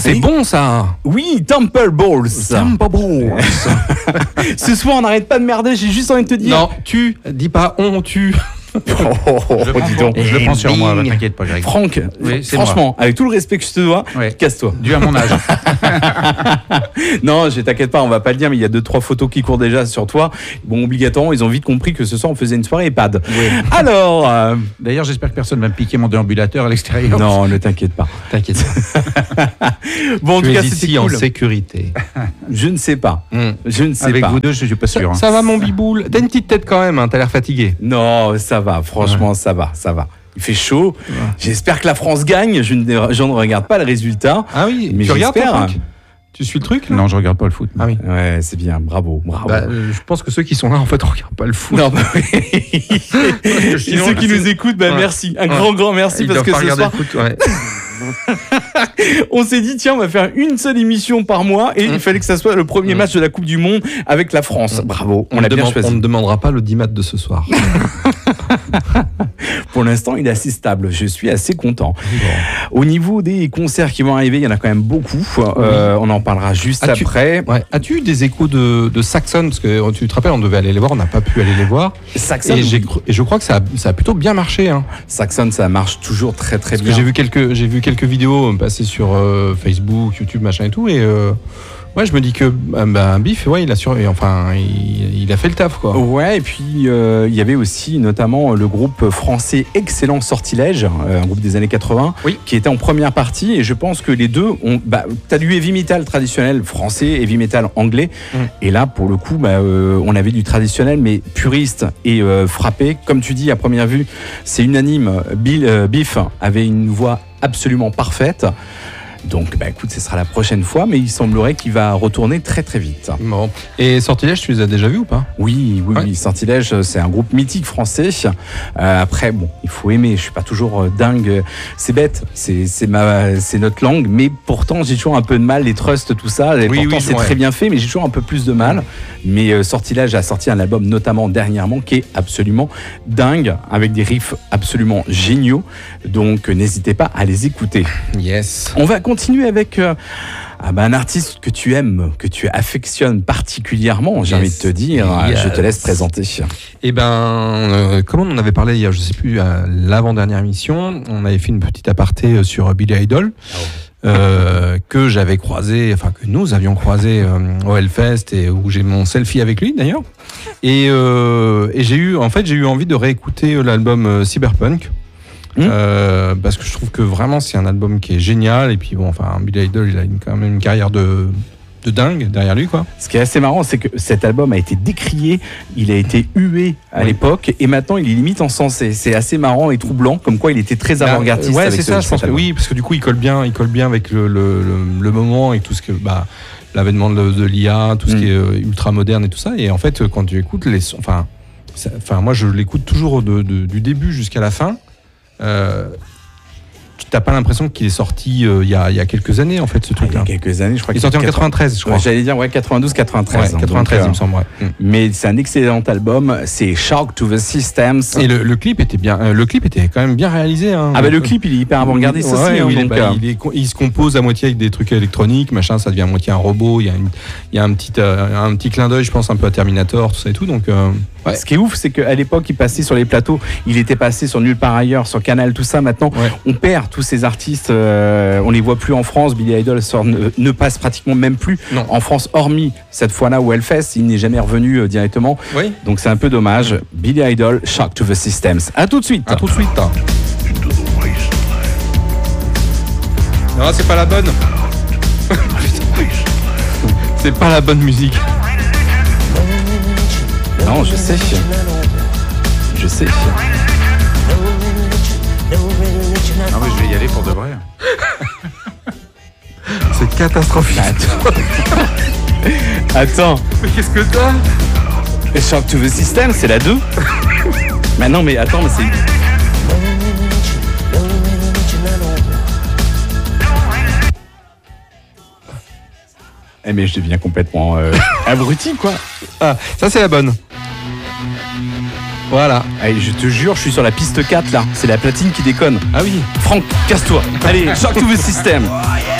c'est bon ça. Oui, Temple Balls. Temple Balls. Ce soir, on n'arrête pas de merder, j'ai juste envie de te dire. Non, dis pas on tue. Dis donc. Je le prends sur moi, t'inquiète pas, j'arrive. Franck, Oui, c'est franchement, avec tout le respect que je te dois, Ouais. casse-toi. Dû à mon âge. Non, t'inquiète pas, on va pas le dire, mais il y a 2-3 photos qui courent déjà sur toi. Bon, obligatoirement, ils ont vite compris que ce soir, on faisait une soirée EHPAD. Oui. Alors... D'ailleurs, j'espère que personne va me piquer mon déambulateur à l'extérieur. Non, ne t'inquiète pas. T'inquiète. Bon, en tout Tu cas, es c'était ici en cool. sécurité. Je ne sais pas. Je ne sais Avec pas. vous deux, je suis pas sûr. hein. Ça va mon biboule. T'as une petite tête quand même, hein, t'as l'air fatigué. Non, ça va, franchement, ça va. Il fait chaud. J'espère que la France gagne. Je ne regarde pas le résultat. Ah oui, Mais tu regardes ton j'espère. truc. Tu suis le truc là? Non, je regarde pas le foot. Ah oui. Ouais, c'est bien. Bravo. Bah, je pense que ceux qui sont là en fait regardent pas le foot. Non, bah oui. Et sinon, ceux qui c'est- nous écoutent, bah Ouais. merci. Un grand merci Ils parce doivent que pas ce regarder soir, le foot. Ouais. on s'est dit, tiens, on va faire une seule émission par mois et il fallait que ça soit le premier match de la Coupe du Monde avec la France. Bravo, on l'a bien choisi. On ne demandera pas l'audimat de ce soir. Pour l'instant, il est assez stable. Je suis assez content. Au niveau des concerts qui vont arriver, il y en a quand même beaucoup. On en parlera juste As-tu- après. Ouais. As-tu eu des échos de Saxon? Parce que tu te rappelles, on devait aller les voir, on n'a pas pu aller les voir. Saxon, Et je crois que ça a plutôt bien marché. Hein. Saxon, ça marche toujours très très Parce bien. que j'ai vu quelques vidéos passer sur Facebook, YouTube, machin et tout. Et ouais, je me dis que Biff, ouais, il a fait le taf, quoi. Ouais, et puis il y avait aussi notamment le groupe français Excellent Sortilège, un groupe des années 80, Oui. qui était en première partie. Et je pense que les deux ont. T'as du heavy metal traditionnel français, heavy metal anglais. Et là, pour le coup, on avait du traditionnel, mais puriste et frappé. Comme tu dis, à première vue, c'est unanime. Biff avait une voix absolument parfaite. Donc, écoute, ce sera la prochaine fois, mais il semblerait qu'il va retourner très très vite. Bon. Et Sortilège, tu les as déjà vus ou pas? Oui, Ouais. Sortilège, c'est un groupe mythique français. Après, bon, il faut aimer. Je suis pas toujours dingue. C'est bête, c'est notre langue, mais pourtant j'ai toujours un peu de mal. Les trusts, tout ça. Et pourtant c'est très bien fait, mais j'ai toujours un peu plus de mal. Mais Sortilège a sorti un album, notamment dernièrement, qui est absolument dingue, avec des riffs absolument géniaux. Donc n'hésitez pas à les écouter. Yes. On va continuer avec un artiste que tu aimes, que tu affectionnes particulièrement, j'ai envie de te dire. Yes. Je te laisse présenter. Eh comme on en avait parlé il y a, je sais plus, à l'avant-dernière émission, on avait fait une petite aparté sur Billy Idol. Que j'avais croisé, enfin que nous avions croisé au Hellfest et où j'ai mon selfie avec lui d'ailleurs. Et j'ai eu envie de réécouter l'album Cyberpunk. Parce que je trouve que vraiment c'est un album qui est génial. Et puis bon, enfin, Billy Idol, il a quand même une carrière de dingue derrière lui, quoi. Ce qui est assez marrant, c'est que cet album a été décrié, il a été hué à l'époque, et maintenant il est limite encensé. C'est assez marrant et troublant, comme quoi il était très avant-gardiste. Ouais, avec c'est ça, je pense que oui, parce que du coup il colle bien avec le moment et tout ce que l'avènement de l'IA, tout ce qui est ultra moderne et tout ça. Et en fait, quand tu écoutes les sons, moi je l'écoute toujours du début jusqu'à la fin. T'as pas l'impression qu'il est sorti il y a quelques années, en fait, ce truc-là. Il y a quelques années, je crois. Il est sorti en 93, je crois. J'allais dire 92, 93. Ouais, 93, il me semble. Ouais. Mais c'est un excellent album. C'est Shock to the Systems. Et le clip était bien. Le clip était quand même bien réalisé. Hein. Le clip il est hyper avant-gardiste aussi. Il se compose à moitié avec des trucs électroniques, machin. Ça devient à moitié un robot. Il y a un petit clin d'œil, je pense, un peu à Terminator, tout ça et tout. Donc. Ouais. Ce qui est ouf, c'est qu'à l'époque, il passait sur les plateaux, il était passé sur Nulle part ailleurs, sur Canal, tout ça. Maintenant, on perd tous ces artistes, on les voit plus en France. Billy Idol ne passe pratiquement même plus en France, hormis cette fois-là où Hellfest, il n'est jamais revenu directement. Oui. Donc c'est un peu dommage. Billy Idol, Shock to the Systems. À tout de suite. À tout de suite. Non, c'est pas la bonne. C'est pas la bonne musique. Non, je sais. Je sais. Non, mais je vais y aller pour de vrai. C'est catastrophique. Attends. Mais qu'est-ce que t'as? Shock to the System, c'est la 2. Mais non, mais attends, mais c'est... mais je deviens complètement abruti, quoi. Ah, ça c'est la bonne. Voilà. Allez, je te jure, je suis sur la piste 4 là. C'est la platine qui déconne. Ah oui. Franck, casse-toi. Allez, Shock to the System.